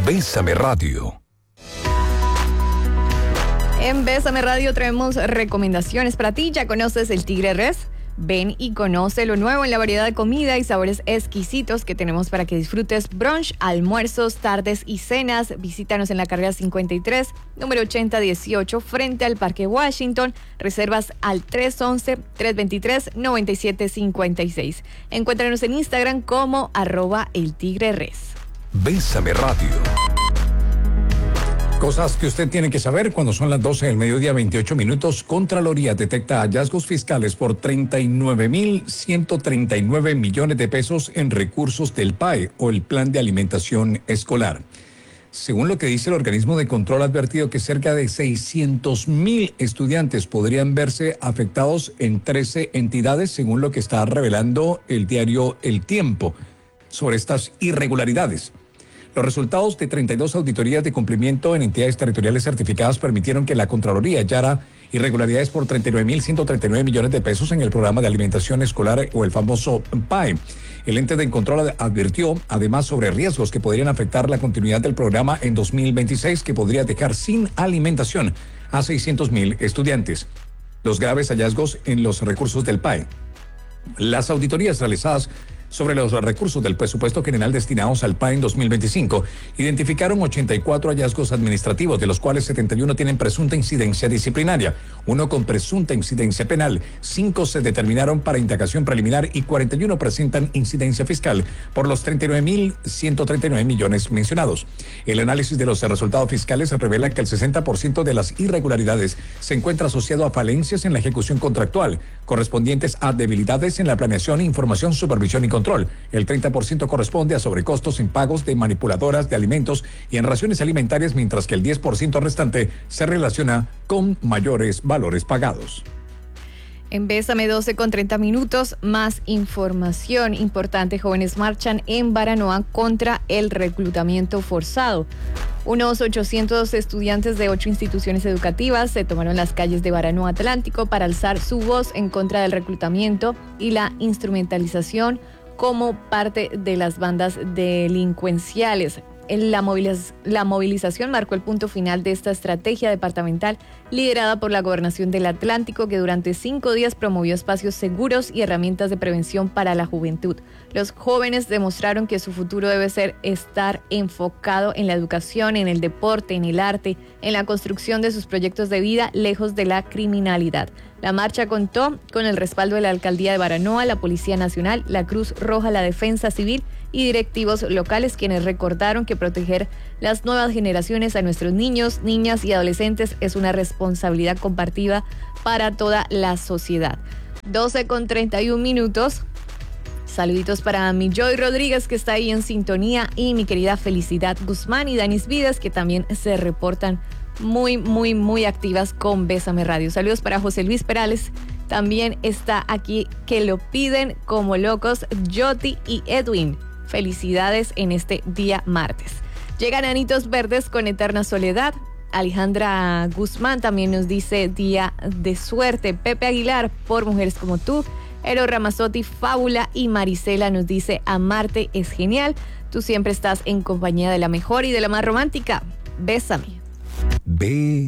Bésame Radio. En Bésame Radio traemos recomendaciones para ti. ¿Ya conoces el Tigre Res? Ven y conoce lo nuevo en la variedad de comida y sabores exquisitos que tenemos para que disfrutes brunch, almuerzos, tardes y cenas. Visítanos en la carrera 53, número 8018, frente al Parque Washington. Reservas al 311-323-9756. Encuéntranos en Instagram como @eltigreres. Bésame Radio. Cosas que usted tiene que saber cuando son las 12 del mediodía, 28 minutos. Contraloría detecta hallazgos fiscales por 39.139 millones de pesos en recursos del PAE o el Plan de Alimentación Escolar. Según lo que dice el organismo de control, ha advertido que cerca de 600.000 estudiantes podrían verse afectados en 13 entidades, según lo que está revelando el diario El Tiempo sobre estas irregularidades. Los resultados de 32 auditorías de cumplimiento en entidades territoriales certificadas permitieron que la Contraloría hallara irregularidades por 39.139 millones de pesos en el programa de alimentación escolar o el famoso PAE. El ente de control advirtió además sobre riesgos que podrían afectar la continuidad del programa en 2026, que podría dejar sin alimentación a 600.000 estudiantes. Los graves hallazgos en los recursos del PAE. Las auditorías realizadas sobre los recursos del presupuesto general destinados al PAE en 2025 identificaron 84 hallazgos administrativos, de los cuales 71 tienen presunta incidencia disciplinaria, 1 con presunta incidencia penal, 5 se determinaron para indagación preliminar y 41 presentan incidencia fiscal por los 39.139 millones mencionados. El análisis de los resultados fiscales revela que el 60% de las irregularidades se encuentra asociado a falencias en la ejecución contractual, correspondientes a debilidades en la planeación, información, supervisión y control. El 30% corresponde a sobrecostos en pagos de manipuladoras de alimentos y en raciones alimentarias, mientras que el 10% restante se relaciona con mayores valores pagados. En Bésame 12 con 30 minutos, más información importante. Jóvenes marchan en Baranoa contra el reclutamiento forzado. Unos 800 estudiantes de 8 instituciones educativas se tomaron las calles de Baranoa Atlántico para alzar su voz en contra del reclutamiento y la instrumentalización como parte de las bandas delincuenciales. La movilización marcó el punto final de esta estrategia departamental liderada por la Gobernación del Atlántico, que durante 5 días promovió espacios seguros y herramientas de prevención para la juventud. Los jóvenes demostraron que su futuro debe estar enfocado en la educación, en el deporte, en el arte, en la construcción de sus proyectos de vida lejos de la criminalidad. La marcha contó con el respaldo de la Alcaldía de Baranoa, la Policía Nacional, la Cruz Roja, la Defensa Civil y directivos locales, quienes recordaron que proteger las nuevas generaciones, a nuestros niños, niñas y adolescentes es una responsabilidad compartida para toda la sociedad. 12 con 31 minutos. Saluditos para mi Joy Rodríguez, que está ahí en sintonía, y mi querida Felicidad Guzmán y Danis Vidas, que también se reportan muy activas con Bésame Radio. Saludos para José Luis Perales, también está aquí, que lo piden como locos, Joti y Edwin. Felicidades en este día martes. Llegan Anitos Verdes con Eterna Soledad. Alejandra Guzmán también nos dice día de suerte. Pepe Aguilar, Por Mujeres Como Tú. Ero Ramazotti, Fábula, y Marisela nos dice Amarte es genial. Tú siempre estás en compañía de la mejor y de la más romántica. Bésame.